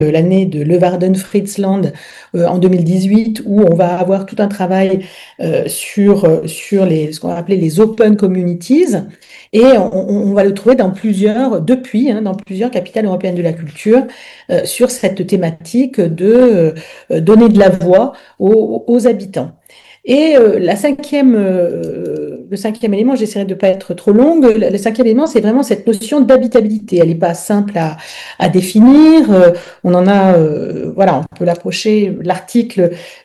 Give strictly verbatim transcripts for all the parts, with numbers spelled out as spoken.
l'année de Leeuwarden-Friesland euh, en deux mille dix-huit, où on va avoir tout un travail euh, sur, euh, sur les, ce qu'on va appeler les open communities. Et on, on va le trouver dans plusieurs, depuis, hein, dans plusieurs capitales européennes de la culture, euh, sur cette thématique de euh, donner de la voix aux, aux habitants. Et euh, la cinquième, euh, le cinquième élément, j'essaierai de ne pas être trop longue, le, le cinquième élément, c'est vraiment cette notion d'habitabilité. Elle n'est pas simple à, à définir. Euh, on en a, euh, voilà, on peut l'approcher. L'article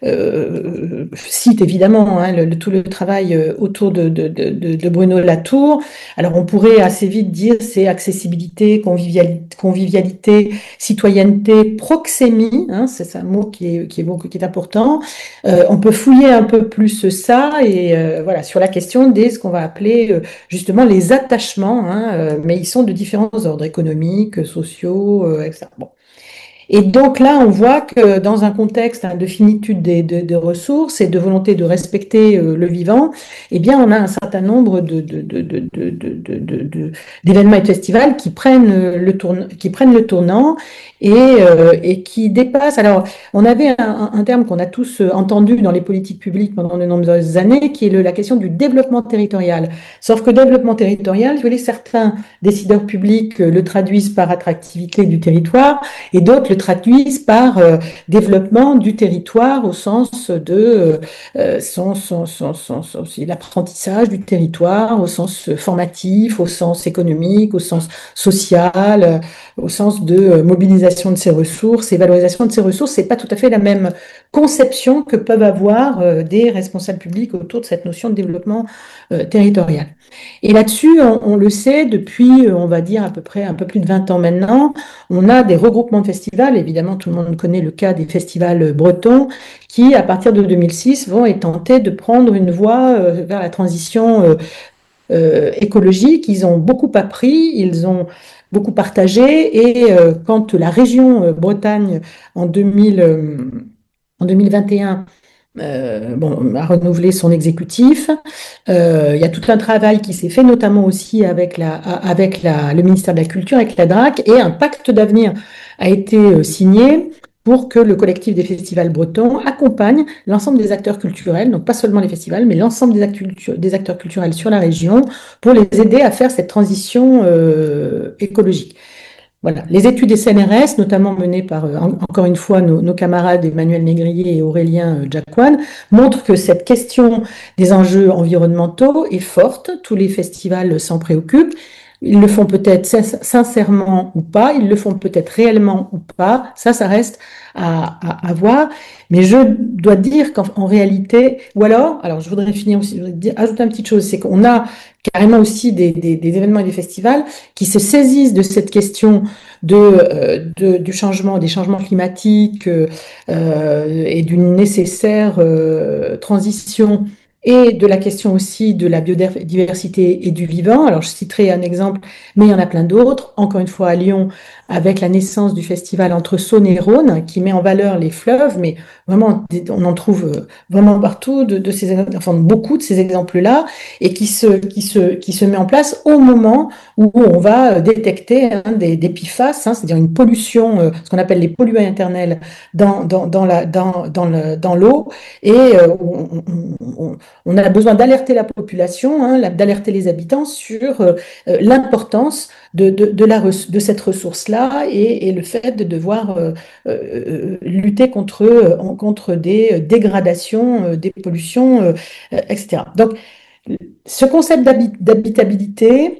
euh, cite évidemment hein, le, le, tout le travail autour de, de, de, de Bruno Latour. Alors on pourrait assez vite dire c'est accessibilité, convivialité, convivialité citoyenneté, proxémie, hein, c'est un mot qui est, qui est, qui est important. Euh, on peut fouiller un peu plus ça et euh, voilà sur la question des ce qu'on va appeler euh, justement les attachements, hein, euh, mais ils sont de différents ordres économiques, sociaux, euh, et cetera. Bon. Et donc là, on voit que dans un contexte hein, de finitude des, de, de ressources et de volonté de respecter euh, le vivant, eh bien, on a un certain nombre de, de, de, de, de, de, de, d'événements et de festivals qui prennent le, tourne, qui prennent le tournant et, euh, et qui dépassent. Alors, on avait un, un terme qu'on a tous entendu dans les politiques publiques pendant de nombreuses années, qui est le, la question du développement territorial. Sauf que développement territorial, je voulais certains décideurs publics le traduisent par attractivité du territoire et d'autres le traduisent par euh, développement du territoire au sens de euh, son, son, son, son, son l'apprentissage du territoire, au sens formatif, au sens économique, au sens social, euh, au sens de euh, mobilisation de ses ressources et valorisation de ses ressources. C'est pas tout à fait la même conception que peuvent avoir euh, des responsables publics autour de cette notion de développement euh, territorial. Et là-dessus, on, on le sait depuis, on va dire à peu près un peu plus de vingt ans maintenant, on a des regroupements de festivals. Évidemment, tout le monde connaît le cas des festivals bretons qui, à partir de deux mille six, vont tenter de prendre une voie euh, vers la transition euh, euh, écologique. Ils ont beaucoup appris, ils ont beaucoup partagé et euh, quand la région euh, Bretagne en deux mille, euh, en deux mille vingt et un euh, bon, a renouvelé son exécutif. Euh, il y a tout un travail qui s'est fait, notamment aussi avec, la, avec la, le ministère de la Culture, avec la D R A C, et un pacte d'avenir a été signé pour que le collectif des festivals bretons accompagne l'ensemble des acteurs culturels, donc pas seulement les festivals, mais l'ensemble des, des acteurs culturels sur la région, pour les aider à faire cette transition euh, écologique. Voilà. Les études des C N R S, notamment menées par, euh, encore une fois, nos, nos camarades Emmanuel Négrier et Aurélien euh, Jacquouane, montrent que cette question des enjeux environnementaux est forte. Tous les festivals s'en préoccupent. Ils le font peut-être sincèrement ou pas, ils le font peut-être réellement ou pas. Ça, ça reste à, à, à voir. Mais je dois dire qu'en réalité, ou alors, alors je voudrais finir aussi, je voudrais dire, ajouter une petite chose, c'est qu'on a carrément aussi des, des, des événements et des festivals qui se saisissent de cette question de, euh, de, du changement, des changements climatiques euh, et d'une nécessaire euh, transition et de la question aussi de la biodiversité et du vivant. Alors, je citerai un exemple, mais il y en a plein d'autres. Encore une fois, à Lyon, avec la naissance du festival Entre Saône et Rhône, qui met en valeur les fleuves, mais vraiment, on en trouve vraiment partout, de, de ces, enfin, beaucoup de ces exemples-là, et qui se, qui, se, qui se met en place au moment où on va détecter hein, des, des P FAS, hein, c'est-à-dire une pollution, euh, ce qu'on appelle les polluants internels dans, dans, dans, la, dans, dans, le, dans l'eau, et euh, on, on, on a besoin d'alerter la population, hein, d'alerter les habitants sur euh, l'importance de, de, de, la, de cette ressource-là et, et le fait de devoir euh, euh, lutter contre, euh, contre des dégradations, euh, des pollutions, euh, et cetera. Donc, ce concept d'habitabilité,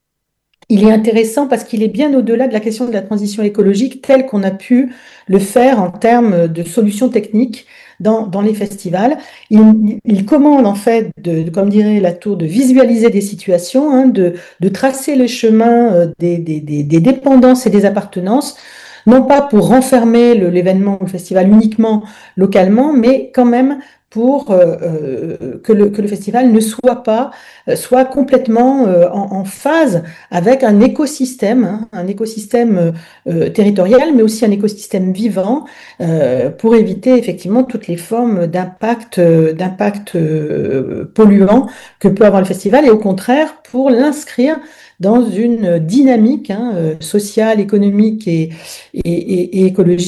il est intéressant parce qu'il est bien au-delà de la question de la transition écologique telle qu'on a pu le faire en termes de solutions techniques dans, dans les festivals. Il, il commande en fait, de, comme dirait Latour, de visualiser des situations, hein, de, de tracer le chemin des, des, des, des dépendances et des appartenances, non pas pour renfermer l'événement ou le festival uniquement localement, mais quand même pour euh, que, le, que le festival ne soit pas, soit complètement euh, en, en phase avec un écosystème, hein, un écosystème euh, territorial, mais aussi un écosystème vivant, euh, pour éviter effectivement toutes les formes d'impact, euh, d'impact euh, polluant que peut avoir le festival, et au contraire pour l'inscrire dans une dynamique hein, euh, sociale, économique et, et, et- et écologique